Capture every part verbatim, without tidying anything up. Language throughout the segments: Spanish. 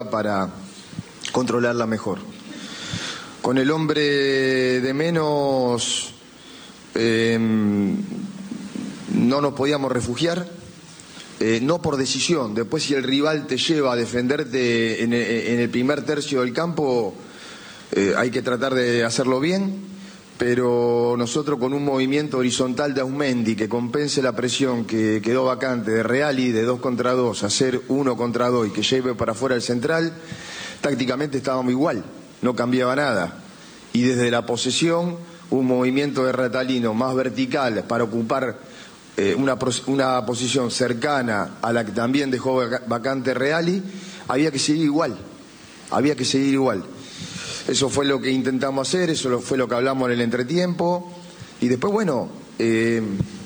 defensiva para controlarla mejor. Con el hombre de menos eh, no nos podíamos refugiar, eh, no por decisión. Después, si el rival te lleva a defenderte en el, en el primer tercio del campo, eh, hay que tratar de hacerlo bien, pero nosotros con un movimiento horizontal de Auzmendi que compense la presión que quedó vacante de Reali de dos contra dos, hacer uno contra dos y que lleve para afuera el central, tácticamente estábamos igual, no cambiaba nada. Y desde la posesión, un movimiento de Ratalino más vertical para ocupar eh, una, una posición cercana a la que también dejó vacante Reali, había que seguir igual, había que seguir igual. Eso fue lo que intentamos hacer, eso fue lo que hablamos en el entretiempo. Y después, bueno, eh,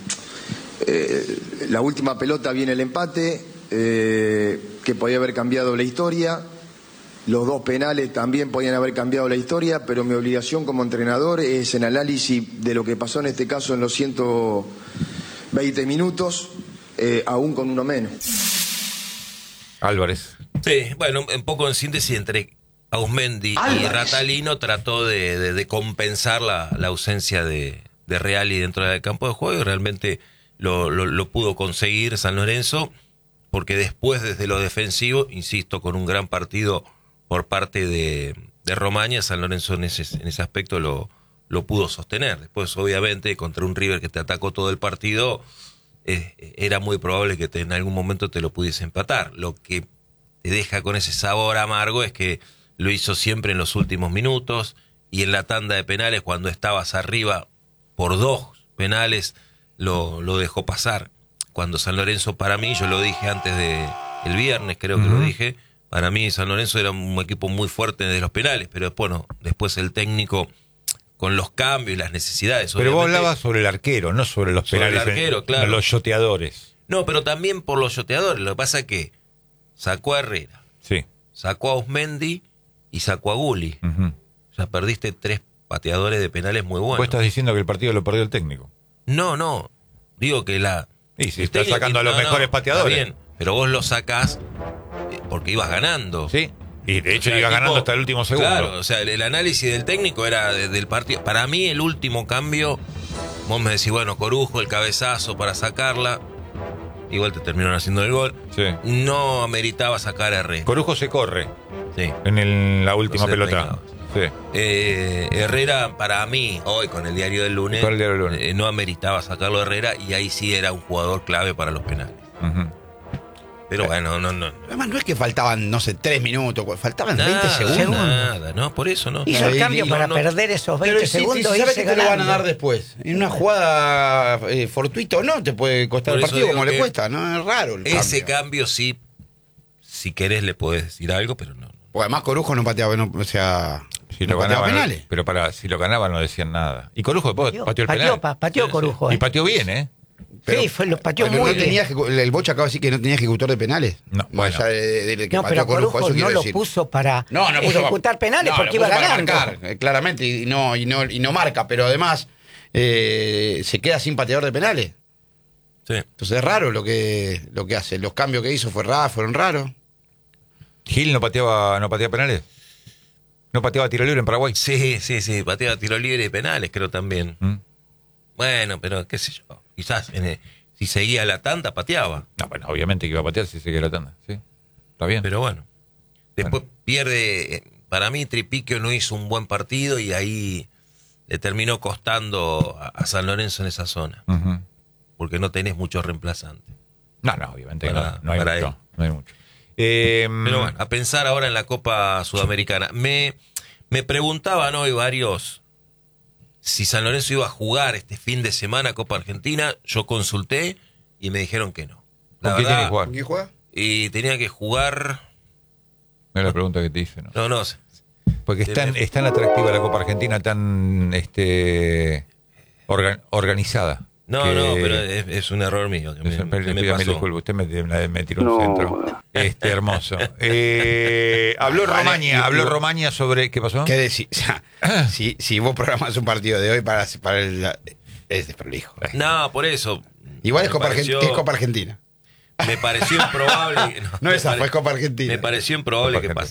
eh, la última pelota viene el empate, eh, que podía haber cambiado la historia. Los dos penales también podían haber cambiado la historia, pero mi obligación como entrenador es el análisis de lo que pasó en este caso en los ciento veinte minutos, eh, aún con uno menos. Álvarez. Sí, bueno, un poco en síntesis entre Auzmendi y Ratalino trató de, de, de compensar la, la ausencia de, de Reali dentro del campo de juego y realmente lo, lo, lo pudo conseguir San Lorenzo, porque después desde lo defensivo, insisto, con un gran partido por parte de, de Romaña, San Lorenzo en ese, en ese aspecto lo, lo pudo sostener. Después, obviamente, contra un River que te atacó todo el partido, eh, era muy probable que te, en algún momento te lo pudiese empatar. Lo que te deja con ese sabor amargo es que lo hizo siempre en los últimos minutos y en la tanda de penales, cuando estabas arriba por dos penales, lo, lo dejó pasar. Cuando San Lorenzo, para mí, yo lo dije antes de el viernes, creo que uh-huh. lo dije, para mí San Lorenzo era un equipo muy fuerte desde los penales, pero después no, después el técnico con los cambios y las necesidades. Pero vos hablabas sobre el arquero, no sobre los sobre penales, el arquero, en, claro. los yoteadores. No, pero también por los yoteadores. Lo que pasa es que sacó a Herrera, sí. sacó a Auzmendi y sacó a Gulli. Uh-huh. O sea, perdiste tres pateadores de penales muy buenos. Vos estás diciendo que el partido lo perdió el técnico. No, no. Digo que la... Y si estás sacando a los no, mejores no, pateadores. Está bien, pero vos lo sacás porque ibas ganando. Sí. Y de hecho o sea, ibas tipo, ganando hasta el último segundo. Claro, o sea, el, el análisis del técnico era de, del partido. Para mí, el último cambio, vos me decís, bueno, Corujo, el cabezazo para sacarla. Igual te terminaron haciendo el gol. Sí. No ameritaba sacar a Herrera. Corujo se corre. Sí. En el, la última pelota. Sí. Eh, Herrera, para mí, hoy con el diario del lunes, el diario del lunes. Eh, no ameritaba sacarlo a Herrera y ahí sí era un jugador clave para los penales. Uh-huh. Pero bueno, no, no. Además, no es que faltaban, no sé, tres minutos, faltaban nada, veinte segundos. Nada, no, por eso no. Hizo el cambio para no, perder esos veinte pero segundos. Si, si sabes que te lo van a dar después. En una jugada eh, fortuita o no, te puede costar el partido como le cuesta, ¿no? Es raro el ese cambio. cambio sí, si querés le podés decir algo, pero no. Porque además Corujo no pateaba, no, o sea, si no lo pateaba ganaban, penales. Pero para si lo ganaban no decían nada. Y Corujo después pateó, pateó el pateó, penal. Pateó Corujo. Sí. Eh. Y pateó bien, ¿eh? Pero, sí, fue, los pateó pero muy no bien. Tenía, el Bocha acaba de decir que no tenía ejecutor de penales. No, bueno. Más allá de, de, de que no pero Corujo, Corujo eso no lo decir. puso para no, no puso ejecutar para, penales no, porque iba ganando. Marcar, eh, claramente, y no, y, no, y no marca, pero además eh, se queda sin pateador de penales. Sí. Entonces es raro lo que, lo que hace. Los cambios que hizo fue raro, fueron raros. ¿Gil no pateaba, no pateaba penales? ¿No pateaba tiro libre en Paraguay? Sí, sí, sí, pateaba tiro libre y penales, creo también. ¿Mm? Bueno, pero qué sé yo, quizás en el, si seguía la tanda, pateaba. No, bueno, obviamente que iba a patear si seguía la tanda, sí. Está bien. Pero bueno, después bueno. pierde, para mí Tripiquio no hizo un buen partido y ahí le terminó costando a, a San Lorenzo en esa zona. Uh-huh. Porque no tenés muchos reemplazantes. No, no, obviamente para, no, no, hay para mucho, él. no hay mucho. Eh, Pero bueno, a pensar ahora en la Copa Sudamericana. Me, me preguntaban hoy varios si San Lorenzo iba a jugar este fin de semana Copa Argentina. Yo consulté y me dijeron que no. ¿Con qué tiene que jugar? ¿Con quién juega? Y tenía que jugar... No es la pregunta que te hice, ¿no? No, no sé. Porque es tan, es tan atractiva la Copa Argentina, tan este organ, organizada. No, que... no, pero es, es un error mío. Que me, me, me, me pasó. Disculpe, usted me, me, me tiró no. un centro. Este, hermoso. Eh, habló vale, Romaña, y, habló y, Romaña sobre... ¿Qué pasó? ¿Qué decís? O sea, si, si vos programás un partido de hoy para, para el... Es desprolijo. No, por eso. Igual es Copa, pareció, es Copa Argentina. Me pareció improbable... No, no esa, fue Copa Argentina. Me pareció improbable Copa que Argentina.